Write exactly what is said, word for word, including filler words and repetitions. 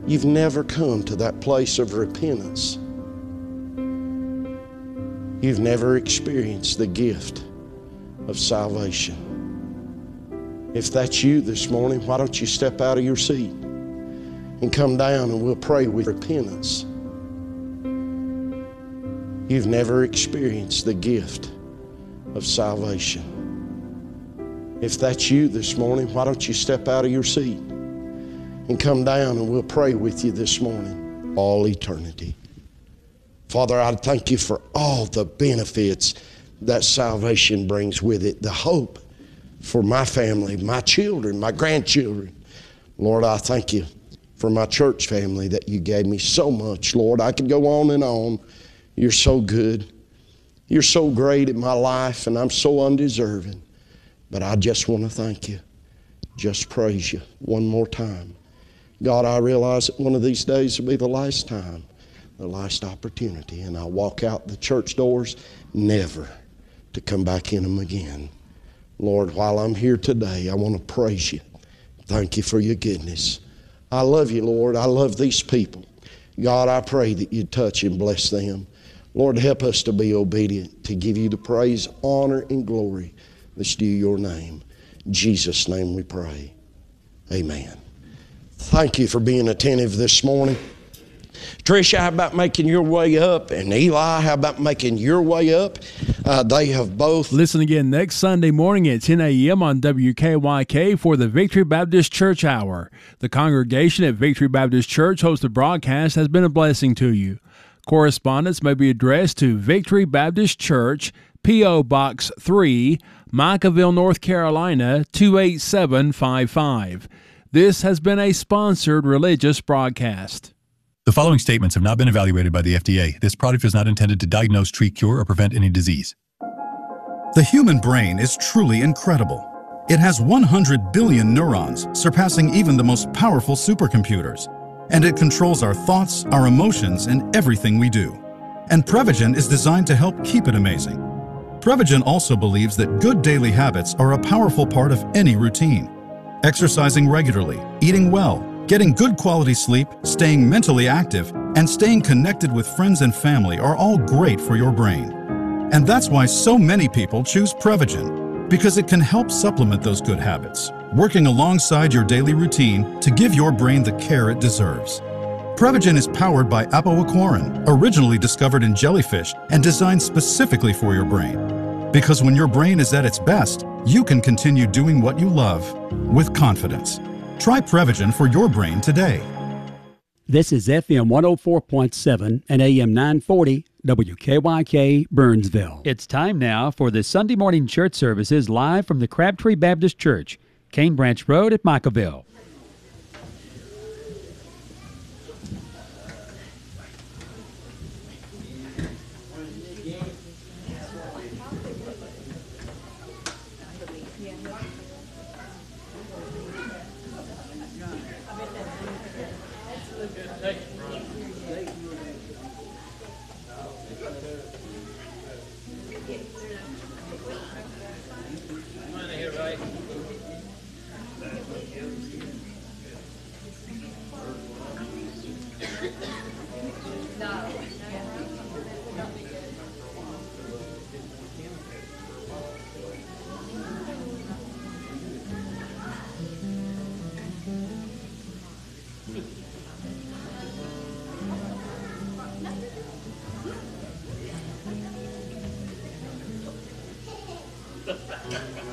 you've never come to that place of repentance. You've never experienced the gift of salvation. If that's you this morning, why don't you step out of your seat and come down and we'll pray with repentance. You've never experienced the gift of salvation. If that's you this morning, why don't you step out of your seat and come down and we'll pray with you this morning, all eternity. Father, I thank you for all the benefits that salvation brings with it, the hope for my family, my children, my grandchildren. Lord, I thank you for my church family that you gave me so much. Lord, I could go on and on. You're so good. You're so great in my life, and I'm so undeserving. But I just want to thank you. Just praise you one more time. God, I realize that one of these days will be the last time, the last opportunity, and I'll walk out the church doors never to come back in them again. Lord, while I'm here today, I want to praise you. Thank you for your goodness. I love you, Lord. I love these people. God, I pray that you touch and bless them. Lord, help us to be obedient, to give you the praise, honor, and glory that's due your name. In Jesus' name we pray. Amen. Thank you for being attentive this morning. Tricia, how about making your way up? And Eli, how about making your way up? Uh, they have both. Listen again next Sunday morning at ten a.m. on W K Y K for the Victory Baptist Church Hour. The congregation at Victory Baptist Church hosted the broadcast has been a blessing to you. Correspondence may be addressed to Victory Baptist Church, P O. Box three, Micaville, North Carolina, two eight seven five five. This has been a sponsored religious broadcast. The following statements have not been evaluated by the F D A. This product is not intended to diagnose, treat, cure, or prevent any disease. The human brain is truly incredible. It has one hundred billion neurons, surpassing even the most powerful supercomputers. And it controls our thoughts, our emotions, and everything we do. And Prevagen is designed to help keep it amazing. Prevagen also believes that good daily habits are a powerful part of any routine. Exercising regularly, eating well, getting good quality sleep, staying mentally active, and staying connected with friends and family are all great for your brain. And that's why so many people choose Prevagen, because it can help supplement those good habits, working alongside your daily routine to give your brain the care it deserves. Prevagen is powered by apoaquarin, originally discovered in jellyfish and designed specifically for your brain. Because when your brain is at its best, you can continue doing what you love with confidence. Try Prevagen for your brain today. This is F M one oh four point seven and A M nine forty, W K Y K, Burnsville. It's time now for the Sunday morning church services live from the Crabtree Baptist Church, Cane Branch Road at Micaville. Ha ha ha.